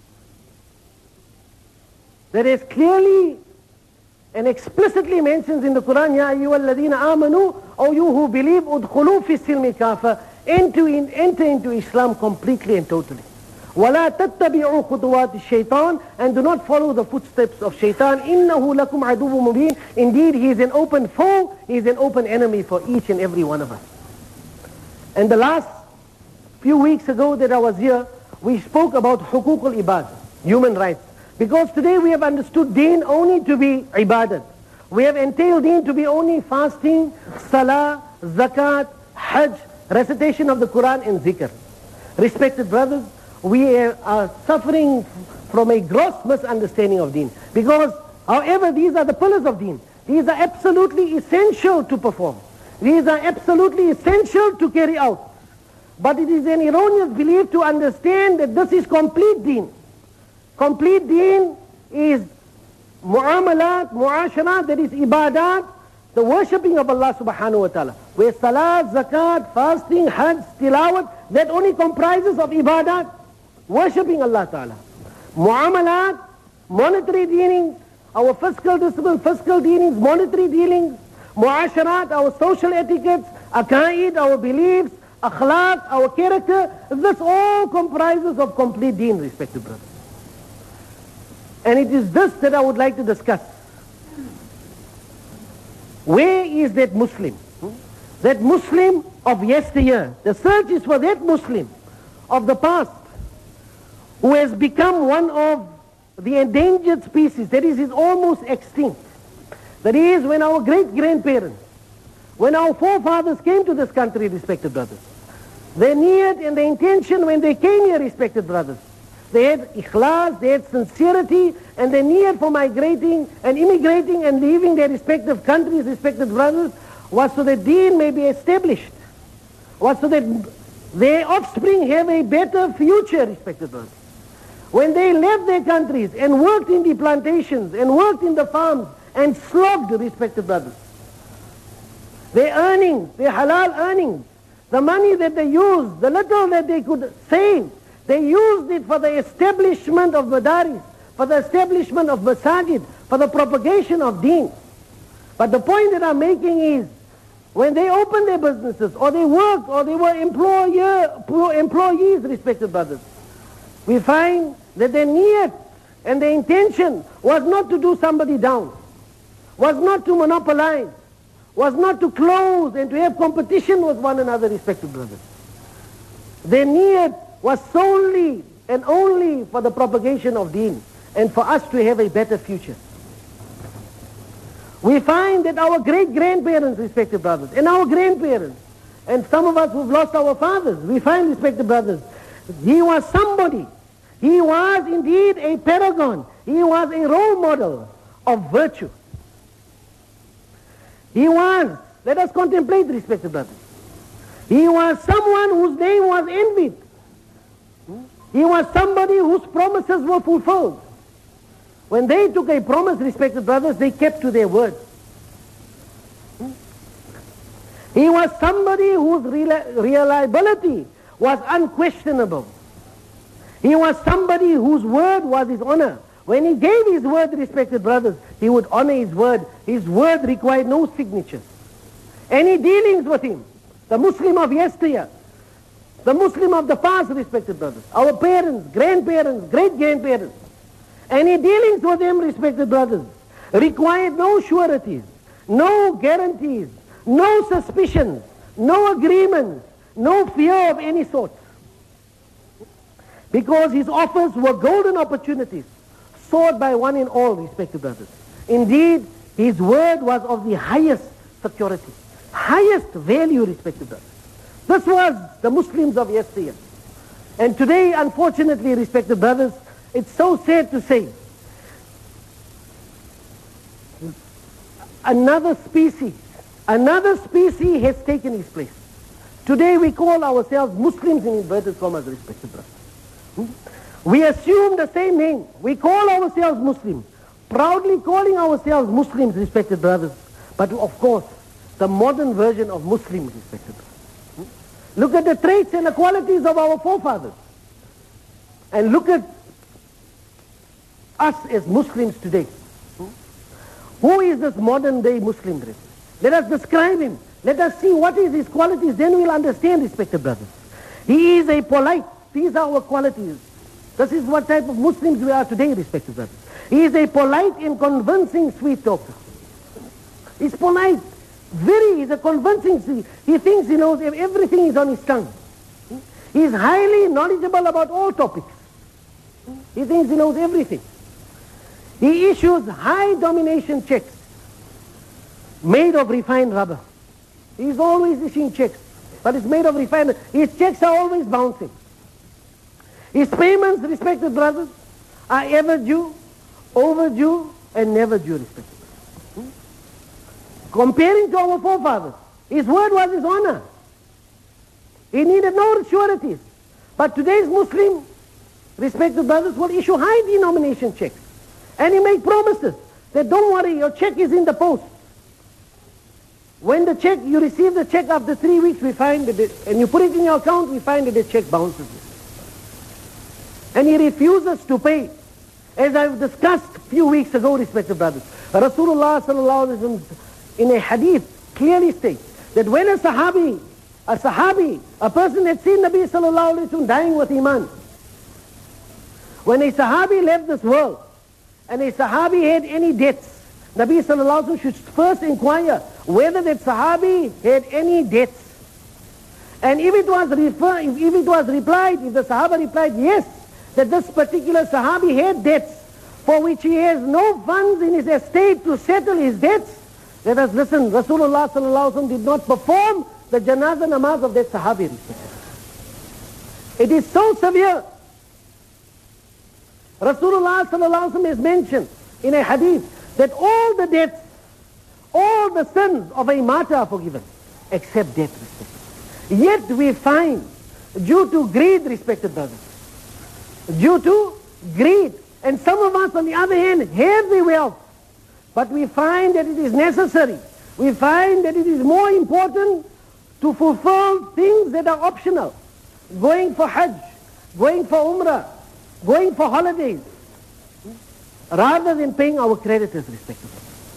that has clearly and explicitly mentions in the Quran, Ya ayyuhalladhina amanu, O you who believe, udkhulu fi silmi kafa, enter, in, enter into Islam completely and totally. وَلَا تَتَّبِعُوا خُطُوَاتِ الشَّيْطَانِ, and do not follow the footsteps of shaitan. إِنَّهُ لَكُمْ عَدُوٌّ مُبِينٌ, indeed he is an open foe, he is an open enemy for each and every one of us. And the last few weeks ago that I was here, we spoke about hukuk al-ibad, human rights. Because today we have understood deen only to be ibadat. We have entailed deen to be only fasting, salah, zakat, hajj, recitation of the Quran and zikr. Respected brothers, we are suffering from a gross misunderstanding of deen. Because, however, these are the pillars of deen. These are absolutely essential to perform. These are absolutely essential to carry out. But it is an erroneous belief to understand that this is complete deen. Complete deen is mu'amalat, mu'asharat, that is ibadat, the worshipping of Allah subhanahu wa ta'ala. Where salat, zakat, fasting, hajj, tilawat, that only comprises of ibadat, worshipping Allah ta'ala. Mu'amalat, monetary dealings, our fiscal discipline, fiscal dealings, monetary dealings. Mu'asharat, our social etiquettes, aqaid, our beliefs, akhlaq, our character. This all comprises of complete deen, respected brothers. And it is this that I would like to discuss. Where is that Muslim? That Muslim of yesteryear. The search is for that Muslim of the past who has become one of the endangered species. That is, is almost extinct. That is, when our great-grandparents, when our forefathers came to this country, respected brothers, their need and their intention when they came here, respected brothers, they had ikhlas, they had sincerity, and their need for migrating and immigrating and leaving their respective countries, respected brothers, was so that deen may be established, was so that their offspring have a better future, respected brothers. When they left their countries and worked in the plantations and worked in the farms and slogged, respected brothers, their earnings, their halal earnings, the money that they used, the little that they could save, they used it for the establishment of madaris, for the establishment of masajid, for the propagation of deen. But the point that I'm making is, when they opened their businesses, or they worked, or they were employer, employees, respected brothers, we find that their niyat and their intention was not to do somebody down, was not to monopolize, was not to close and to have competition with one another, respected brothers. Their niyat was solely and only for the propagation of deen and for us to have a better future. We find that our great-grandparents, respected brothers, and our grandparents, and some of us who've lost our fathers, we find, respected brothers, he was somebody. He was indeed a paragon. He was a role model of virtue. He was, let us contemplate, respected brothers. He was someone whose name was envied. He was somebody whose promises were fulfilled. When they took a promise, respected brothers, they kept to their word. He was somebody whose reliability was unquestionable. He was somebody whose word was his honor. When he gave his word, respected brothers, he would honor his word. His word required no signatures. Any dealings with him, the Muslim of yesteryear, the Muslim of the past, respected brothers, our parents, grandparents, great-grandparents, any dealings with them, respected brothers, required no sureties, no guarantees, no suspicions, no agreements, no fear of any sort. Because his offers were golden opportunities, sought by one and all, respected brothers. Indeed, his word was of the highest security, highest value, respected brothers. This was the Muslims of yesteryear. And today, unfortunately, respected brothers, it's so sad to say, another species, another species has taken his place. Today we call ourselves Muslims in inverted commas, respected brothers. Hmm? We assume the same name. We call ourselves Muslims, proudly calling ourselves Muslims, respected brothers. But of course, the modern version of Muslims, respected brothers. Hmm? Look at the traits and the qualities of our forefathers. And look at us as Muslims today. Hmm? Who is this modern day Muslim? Let us describe him. Let us see what is his qualities, then we'll understand, respected brothers. He is a polite. These are our qualities. This is what type of Muslims we are today, respected brothers. He is a polite and convincing sweet talker. He's polite. Very, he's a convincing, he thinks he knows everything is on his tongue. He's highly knowledgeable about all topics. He thinks he knows everything. He issues high domination checks made of refined rubber. He's always issuing checks, but it's made of refined. His checks are always bouncing. His payments, respected brothers, are ever due, overdue, and never due, respected brothers. Hmm? Comparing to our forefathers, his word was his honor. He needed no sureties. But today's Muslim, respected brothers, will issue high denomination checks. And he make promises that don't worry, your check is in the post. When the check, you receive the check after three weeks, we find that, it, and you put it in your account, we find that the check bounces. And he refuses to pay. As I've discussed a few weeks ago, respected brothers, Rasulullah sallallahu alaihi wasallam in a hadith clearly states that when a sahabi, a sahabi, a person had seen Nabi sallallahu alaihi wasallam dying with iman, when a sahabi left this world, and a sahabi had any debts, Nabi sallallahu alaihi wasallam should first inquire whether that sahabi had any debts. And if it was refer, if, if it was replied, if the sahaba replied yes, that this particular sahabi had debts for which he has no funds in his estate to settle his debts, let us listen, Rasulullah sallallahu alaihi wasallam did not perform the janazah namaz of that sahabi. It is so severe. Rasulullah sallallahu alaihi wasallam is mentioned in a hadith that all the debts, all the sins of a martyr are forgiven, except death, respected. Yet we find, due to greed, respected brothers, due to greed, and some of us on the other hand have the wealth, but we find that it is necessary, we find that it is more important to fulfill things that are optional, going for Hajj, going for Umrah, going for holidays, rather than paying our creditors, respectively.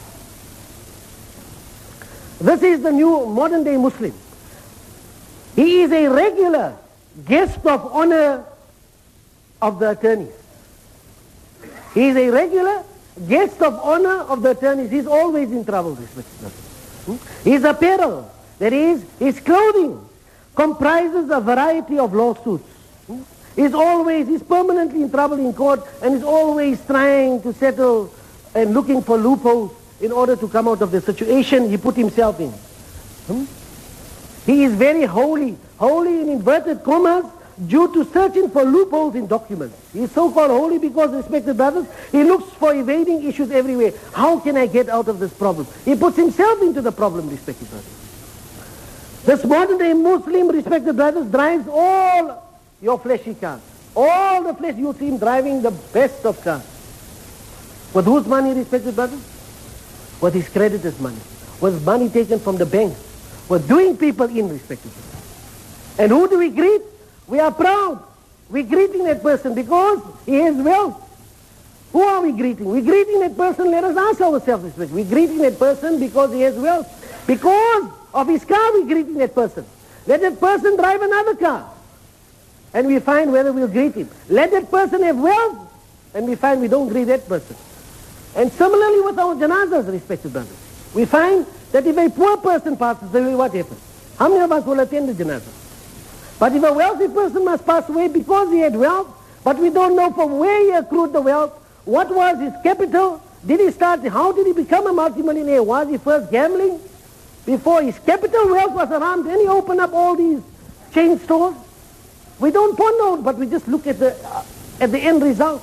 This is the new modern day Muslim. He is a regular guest of honor of the attorneys. He is a regular guest of honor of the attorneys. He's always in trouble, respectively. His apparel, that is, his clothing, comprises a variety of lawsuits. He's always, he's permanently in trouble in court, and he's always trying to settle and looking for loopholes in order to come out of the situation he put himself in. Hmm? He is very holy, holy in inverted commas, due to searching for loopholes in documents. He is so-called holy because, respected brothers, he looks for evading issues everywhere. How can I get out of this problem? He puts himself into the problem, respected brothers. This modern-day Muslim, respected brothers, drives all your fleshy cars. All the flesh, you see him driving the best of cars. With whose money, respected brothers? With his creditors' money. With money taken from the bank. With doing people in, respected brothers. And who do we greet? We are proud. We're greeting that person because he has wealth. Who are we greeting? We're greeting that person, let us ask ourselves this question. We're greeting that person because he has wealth. Because of his car, we're greeting that person. Let that person drive another car. And we find whether we'll greet him. Let that person have wealth, and we find we don't greet that person. And similarly with our janazas, respected brothers. We find that if a poor person passes away, what happens? How many of us will attend the janazah? But if a wealthy person must pass away because he had wealth, but we don't know from where he accrued the wealth, what was his capital, did he start, how did he become a multimillionaire? Was he first gambling? Before his capital wealth was around, then he opened up all these chain stores. We don't point out, but we just look at the, uh, at the end result.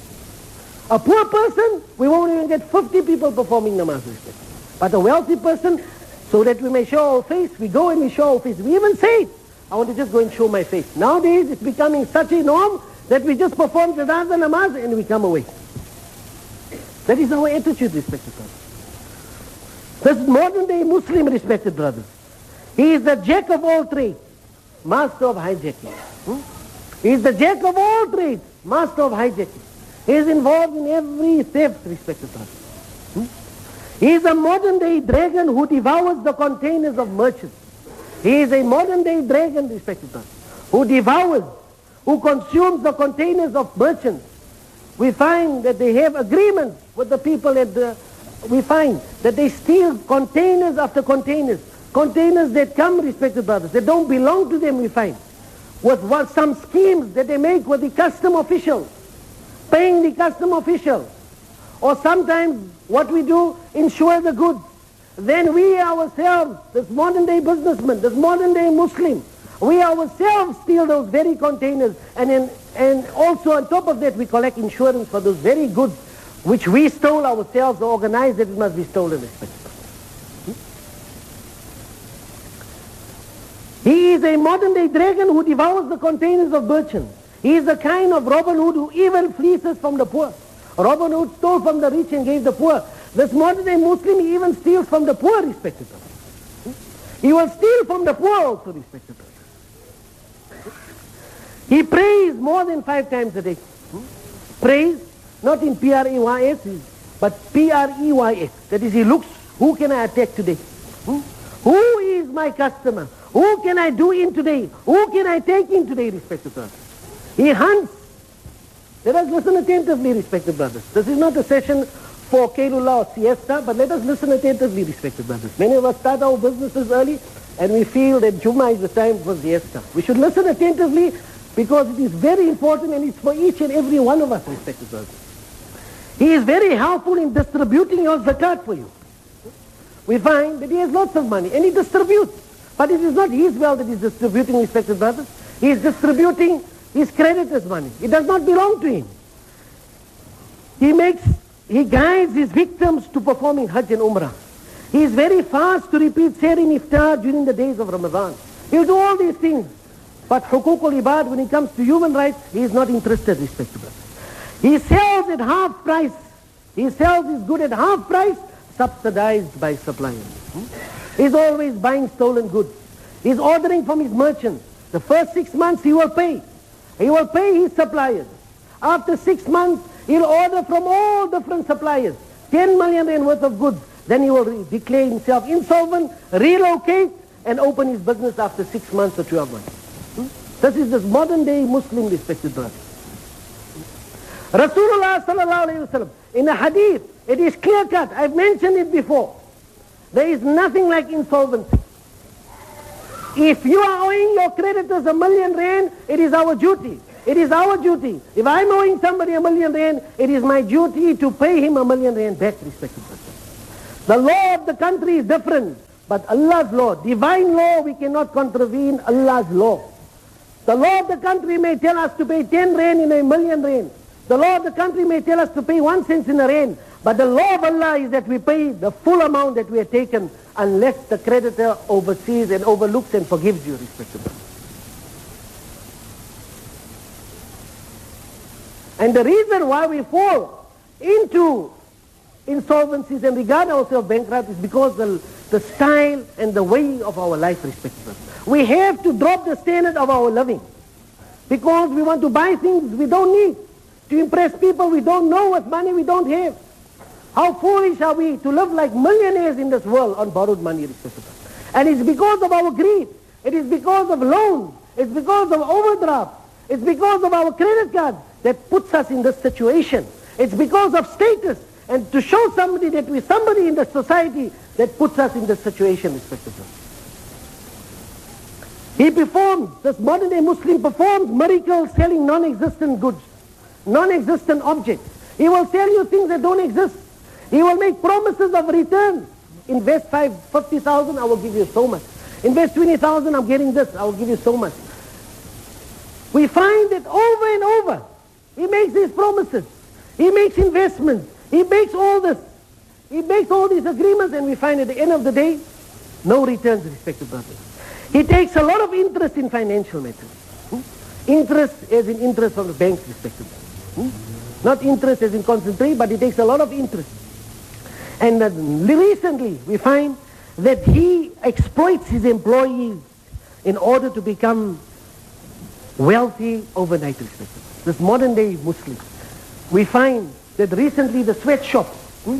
A poor person, we won't even get fifty people performing namaz. But a wealthy person, so that we may show our face, we go and we show our face. We even say it. I want to just go and show my face. Nowadays, it's becoming such a norm that we just perform janaza namaz and we come away. That is our attitude, respected brothers. This modern-day Muslim, respected brothers, he is the jack of all trades, master of hijacking. Hmm? He is the jack of all trades, master of hijacking. He is involved in every theft, respected brothers. Hmm? He is a modern-day dragon who devours the containers of merchants. He is a modern-day dragon, respected brothers, who devours, who consumes the containers of merchants. We find that they have agreements with the people at the, we find that they steal containers after containers, containers that come, respected brothers, that don't belong to them, we find, with what, some schemes that they make with the custom officials, paying the custom official, or sometimes what we do, insure the goods. Then we ourselves, this modern-day businessman, this modern-day Muslim, we ourselves steal those very containers, and in, and also on top of that we collect insurance for those very goods which we stole ourselves or organized that it must be stolen. Hmm? He is a modern-day dragon who devours the containers of merchants. He is the kind of Robin Hood who even fleeces from the poor. Robin Hood stole from the rich and gave the poor. This modern-day Muslim, he even steals from the poor, respected brothers. Hmm? He will steal from the poor also, respected brothers. He prays more than five times a day. Hmm? Prays, not in P R E Y S, but P R E Y S. That is, he looks, who can I attack today? Hmm? Who is my customer? Who can I do in today? Who can I take in today, respected brothers? He hunts. Let us listen attentively, respected brothers. This is not a session for Kailullah or siesta, but let us listen attentively, respected brothers. Many of us start our businesses early, and we feel that Jummah is the time for siesta. We should listen attentively, because it is very important, and it's for each and every one of us, respected brothers. He is very helpful in distributing your zakat for you. We find that he has lots of money, and he distributes. But it is not his wealth that he is distributing, respected brothers. He is distributing his creditors' money. It does not belong to him. He makes, he guides his victims to performing Hajj and Umrah. He is very fast to repeat Sehri Iftar during the days of Ramadan. He will do all these things. But Hukukul Ibad, when it comes to human rights, he is not interested, respected brothers. He sells at half price. He sells his good at half price, subsidized by suppliers. Hmm? He's always buying stolen goods. He's ordering from his merchants. The first six months he will pay. He will pay his suppliers. After six months, he'll order from all different suppliers, ten million rand worth of goods. Then he will re- declare himself insolvent, relocate, and open his business after six months or twelve months. Hmm? This is this modern-day Muslim, respected brothers. Rasulullah sallallahu alayhi wa sallam, in a hadith, it is clear-cut. I've mentioned it before. There is nothing like insolvency. If you are owing your creditors a million rand, it is our duty It is our duty. If I'm owing somebody a million rand, it is my duty to pay him a million rand back, respected brothers. The law of the country is different, but Allah's law, divine law, we cannot contravene Allah's law. The law of the country may tell us to pay ten rand in a million rand. The law of the country may tell us to pay one cent in a rand. But the law of Allah is that we pay the full amount that we have taken unless the creditor oversees and overlooks and forgives you, respected brothers. And the reason why we fall into insolvencies and regard ourselves bankrupt is because the, the style and the way of our life, respected brothers. We have to drop the standard of our living because we want to buy things we don't need, to impress people we don't know with money we don't have. How foolish are we to live like millionaires in this world on borrowed money, respected brothers. And it's because of our greed. It is because of loans. It's because of overdraft. It's because of our credit cards that puts us in this situation. It's because of status and to show somebody that we're somebody in the society that puts us in this situation, respected brothers. He performs, this modern day Muslim performs miracles selling non-existent goods, non-existent objects. He will sell you things that don't exist. He will make promises of return. Invest five, fifty thousand, I will give you so much. Invest twenty thousand, I'm getting this, I will give you so much. We find that over and over, he makes these promises. He makes investments. He makes all this. He makes all these agreements, and we find at the end of the day, no returns, respected brothers. He takes a lot of interest in financial matters. Hmm? Interest as in interest from the banks, respected brothers. Hmm? Not interest as in concentrate, but he takes a lot of interest. And uh, recently, we find that he exploits his employees in order to become wealthy overnight, respected brothers. This modern day Muslim. We find that recently the sweatshop, hmm?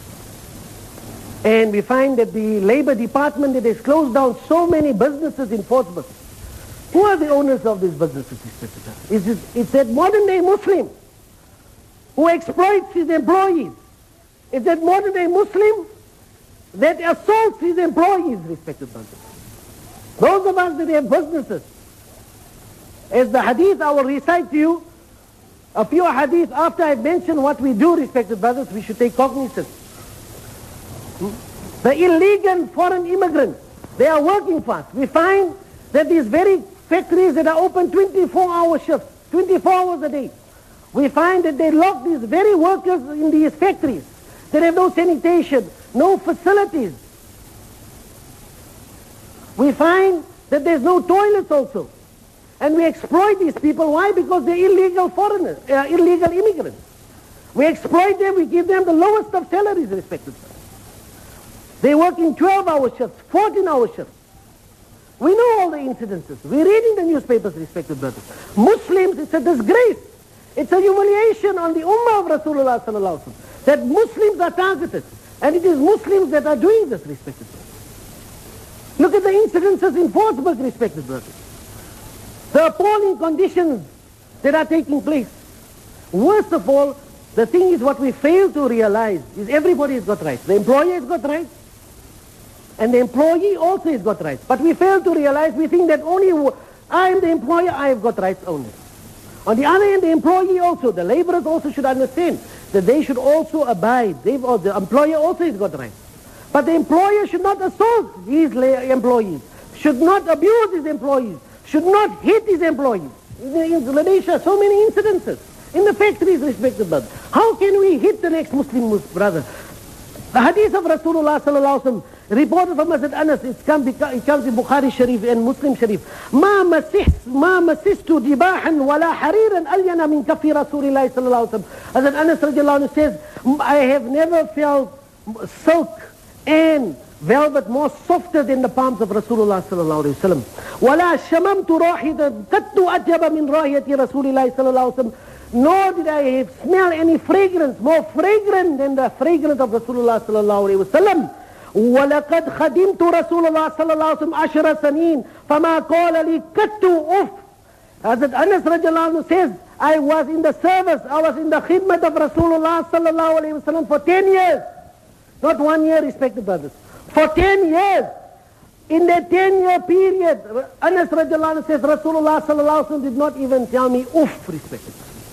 and we find that the labor department that has closed down so many businesses in Portsmouth. Who are the owners of these businesses? It's, it's that modern day Muslim who exploits his employees. It's that modern day Muslim that assaults his employees, respected brothers. Those of us that have businesses, as the hadith I will recite to you, a few hadith after I've mentioned what we do, respected brothers, we should take cognizance. The illegal foreign immigrants, they are working for us. We find that these very factories that are open twenty-four hour shifts, twenty-four hours a day, we find that they lock these very workers in these factories. They have no sanitation, no facilities. We find that there's no toilets also. And we exploit these people. Why? Because they're illegal foreigners, uh, illegal immigrants. We exploit them, we give them the lowest of salaries, respected brothers. They work in twelve hour shifts, fourteen hour shifts. We know all the incidences. We're reading the newspapers, respected brothers. Muslims, it's a disgrace. It's a humiliation on the ummah of Rasulullah sallallahu alaihi wasallam that Muslims are targeted. And it is Muslims that are doing this, respected brothers. Look at the incidences in Portsmouth, respected brothers. The appalling conditions that are taking place. Worst of all, the thing is what we fail to realize is everybody has got rights. The employer has got rights. And the employee also has got rights. But we fail to realize, we think that only I am the employer, I have got rights only. On the other hand, the employee also, the laborers also should understand that they should also abide. They've, or the employer also has got rights. But the employer should not assault his employees, should not abuse his employees, should not hit his employees. In Malaysia, so many incidences. In the factories, respected brothers. How can we hit the next Muslim brother? The hadith of Rasulullah sallallahu alaihi wasallam, reported from Hazrat Anas, it comes, it comes in Bukhari Sharif and Muslim Sharif. ما مسحت ما مسست دباحا ولا حريرا ألين من كف رسول الله صلى الله عليه وسلم. Hazrat Anas radiallahu anhu says, I have never felt silk and velvet more softer than the palms of Rasulullah sallallahu alayhi wa sallam. ولا شممت راحة قط أطيب من راحة رسول الله صلى الله عليه وسلم. Nor did I have smell any fragrance more fragrant than the fragrance of Rasulullah sallallahu alayhi wa sallam. ولقد خدمت رسول الله صلى الله عليه وسلم عشر سنين فما قال لي قط أف. Hazrat Anas radiallahu anhu says, I was in the service, I was in the khidmat of Rasulullah sallallahu alayhi wa sallam for ten years. Not one year, respected brothers. For ten years. in that ten-year period, Anas radiallahu anhu says, Rasulullah sallallahu alaihi wasallam did not even tell me, oof, respected.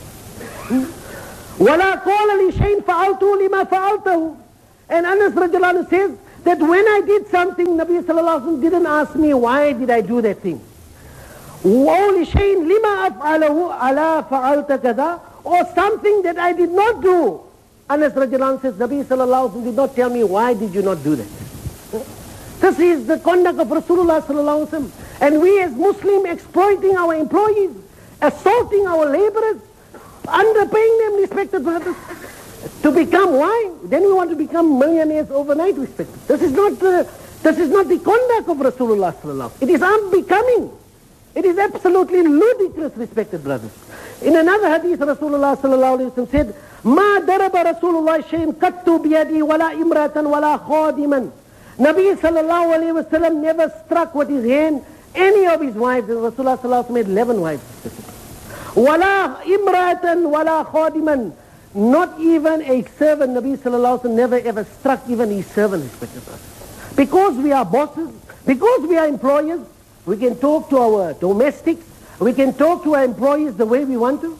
وَلَا قَالَ لِشَيْءٍ فَعَلْتُهُ لِمَا فَعَلْتَهُ. And Anas radiallahu anhu says that when I did something, Nabi sallallahu alaihi wasallam didn't ask me, why did I do that thing? وَلِشَيْءٍ لِمَا أَفْعَلَهُ أَلَا فَعَلْتَ كَذَا. Or something that I did not do. Anas radiallahu anhu says, Nabi sallallahu alaihi wasallam did not tell me, why did you not do that? This is the conduct of Rasulullah sallallahu alaihi wasallam. And we as Muslims exploiting our employees, assaulting our laborers, underpaying them, respected brothers, to become why? Then we want to become millionaires overnight, respected. This is not the, this is not the conduct of Rasulullah sallallahu alaihi wasallam. It is unbecoming. It is absolutely ludicrous, respected brothers. In another hadith, Rasulullah sallallahu alaihi wasallam said, "Ma daraba Rasulullah shay'in qattu biyadi wala imratan wala khadiman." Nabi sallallahu alayhi wa sallam never struck with his hand any of his wives. And Rasulullah sallallahu alayhi wa sallam had eleven wives. Wala imratan wala khadiman. Not even a servant. Nabi sallallahu alayhi wa sallam never ever struck even his servant. Because we are bosses, because we are employers, we can talk to our domestics, we can talk to our employees the way we want to.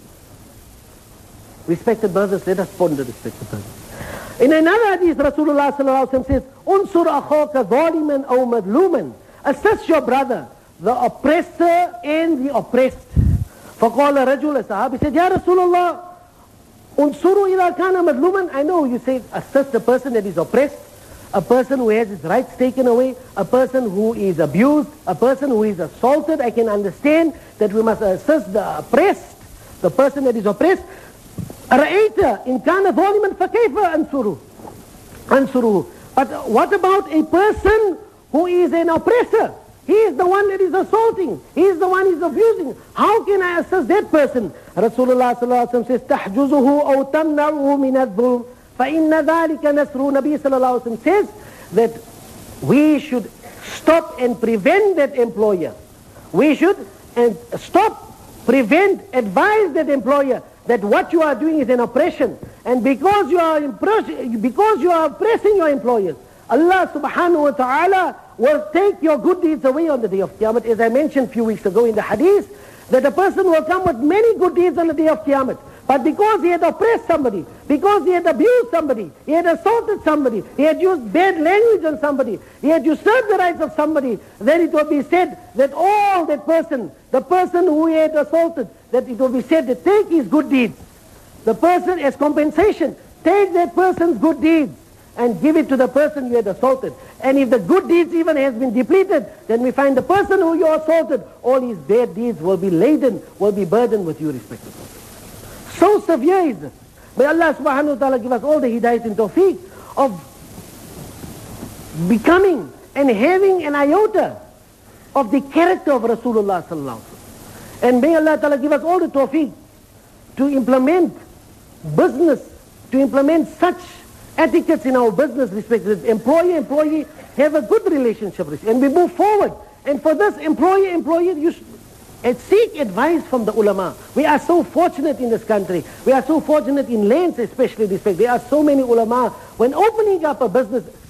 Respected brothers, let us ponder, respected brothers. In another hadith, Rasulullah sallallahu alaihi wasallam says, "Unsur akhaka zaliman aw madluman." Assist your brother, the oppressor and the oppressed. فقال رجل, a Sahabi said, "Ya Rasulullah, unsuru idha kana madluman." I know you say assist the person that is oppressed, a person who has his rights taken away, a person who is abused, a person who is assaulted. I can understand that we must assist the oppressed, the person that is oppressed. رأيت إن كان ظالما فكيف أنصره أنصره. But what about a person who is an oppressor? He is the one that is assaulting. He is the one who is abusing. How can I assist that person? Rasulullah sallallahu alaihi wasallam says, تحجزه أو تمنعه من الظلم فإن ذلك نصره. Nabi sallallahu alaihi wasallam says that we should stop and prevent that employer. We should and stop, prevent, advise that employer that what you are doing is an oppression. And because you are because you are oppressing your employers, Allah subhanahu wa ta'ala will take your good deeds away on the day of Qiyamah. As I mentioned a few weeks ago in the hadith, that a person will come with many good deeds on the day of Qiyamah. But because he had oppressed somebody, because he had abused somebody, he had assaulted somebody, he had used bad language on somebody, he had usurped the rights of somebody, then it will be said that all that person, the person who he had assaulted, that it will be said that take his good deeds. The person as compensation, take that person's good deeds and give it to the person you had assaulted. And if the good deeds even has been depleted, then we find the person who you assaulted, all his bad deeds will be laden, will be burdened with you, respectively. So severe is this. May Allah subhanahu wa ta'ala give us all the hidayat and tawfiq of becoming and having an iota of the character of Rasulullah sallallahu alaihi wasallam. And may Allah ta'ala give us all the tawfiq to implement business, to implement such etiquettes in our business, respected employer, employee, have a good relationship, and we move forward. And for this employer, employee, you should and seek advice from the ulama. We are so fortunate in this country. We are so fortunate in lands, especially respect. There are so many ulama. When opening up a business,